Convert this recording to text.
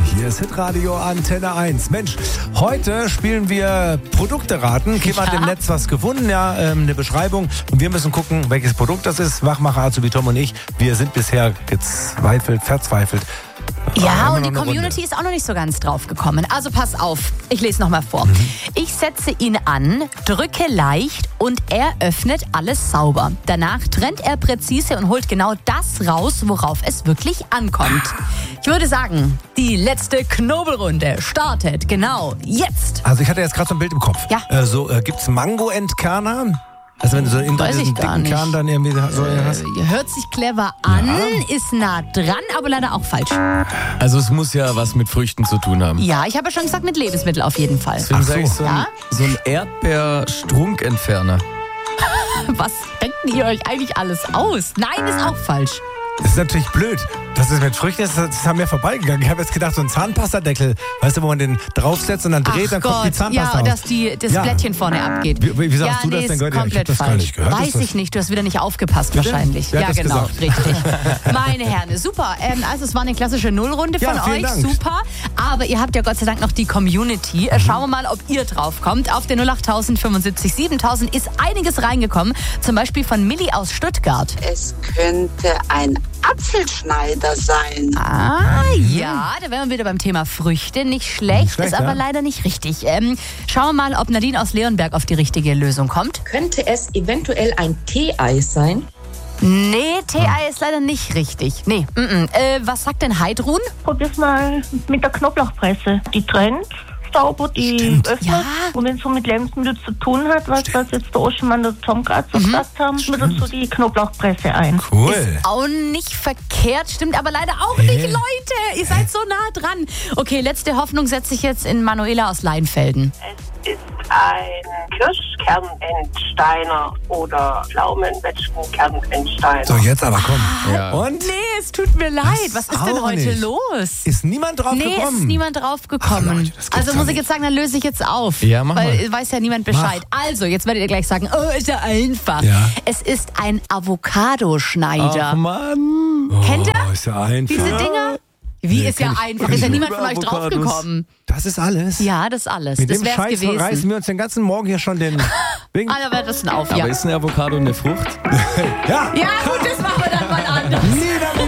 Hier ist Hitradio Antenne 1. Mensch, heute spielen wir Produkte raten. Kim hat im Netz was gefunden, eine Beschreibung. Und wir müssen gucken, welches Produkt das ist. Wachmacher Azubi Tom und ich, wir sind bisher verzweifelt. Ja, und die Community ist auch noch nicht so ganz drauf gekommen. Also pass auf, ich lese nochmal vor. Ich setze ihn an, drücke leicht und er öffnet alles sauber. Danach trennt er präzise und holt genau das raus, worauf es wirklich ankommt. Ich würde sagen, die letzte Knobelrunde startet genau jetzt. Also ich hatte jetzt gerade so ein Bild im Kopf. Ja. Gibt's Mango-Entkerner? Also wenn du so in diesen dicken Kern dann irgendwie so hast. Hört sich clever an, ist nah dran, aber leider auch falsch. Also es muss ja was mit Früchten zu tun haben. Ja, ich habe ja schon gesagt, mit Lebensmitteln auf jeden Fall. Deswegen sage ich so ein Erdbeerstrunkentferner. Was denken ihr euch eigentlich alles aus? Nein, ist auch falsch. Das ist natürlich blöd. Das ist mit Früchten, das ist an mir vorbeigegangen. Ich habe jetzt gedacht, so ein Zahnpastadeckel, weißt du, wo man den draufsetzt und dann dreht, dann kommt die Zahnpasta ja, raus. dass das Blättchen vorne abgeht. Wie sagst du das denn? Ist komplett ich hab das gar nicht gehört. Weiß ich nicht, du hast wieder nicht aufgepasst wahrscheinlich. Wer hat das genau, gesagt? richtig. Meine Herren, super. Also es war eine klassische Nullrunde von euch, Dank. super. Aber ihr habt ja Gott sei Dank noch die Community. Schauen wir mal, ob ihr drauf kommt. Auf den 08000 75 7000 ist einiges reingekommen. Zum Beispiel von Milli aus Stuttgart. Es könnte ein Apfelschneider sein. Ja, da wären wir wieder beim Thema Früchte. Nicht schlecht, ist aber leider nicht richtig. Schauen wir mal, ob Nadine aus Leonberg auf die richtige Lösung kommt. Könnte es eventuell ein Tee-Eis sein? Nee, Tee-Ei ist leider nicht richtig. Nee, was sagt denn Heidrun? Probier's mal mit der Knoblauchpresse. Die trennt sauber, die öffnet. Ja. Und wenn es so mit Lebensmitteln zu tun hat, was jetzt der Oschmann und der Tom gerade so gesagt haben, mit dazu die Knoblauchpresse ein. Cool. Ist auch nicht verkehrt, stimmt aber leider auch nicht, Leute. Ihr seid so nah dran. Okay, letzte Hoffnung setze ich jetzt in Manuela aus Leinfelden. Es ist ein Kirschkernentsteiner oder Pflaumenwetschgenkernentsteiner. So, jetzt aber komm. Ja. Und? Nee, es tut mir leid. Was ist denn auch heute nicht. los? Ist niemand drauf Nee, gekommen? es ist niemand drauf gekommen. Ach, Leute, das gibt's Also doch muss ich nicht. jetzt sagen, dann löse ich jetzt auf. Ja, mach weil mal. weiß ja niemand Bescheid. Also, jetzt werdet ihr gleich sagen, oh, ist ja einfach. Ja. Es ist ein Avocado-Schneider. Ach Mann. Kennt ihr Oh, ist ja einfach. diese Dinger? Wie ist ja kenn ich- einfach? kenn Ist ja ich niemand über von euch Avocados. draufgekommen. Das ist alles? Ja, das ist alles. Mit Das dem wär's Scheiß verreißen gewesen. wir uns den ganzen Morgen hier schon den... Wegen Alle wird das auf, Aber ja. ist eine Avocado eine Frucht? ja. Ja, gut, das war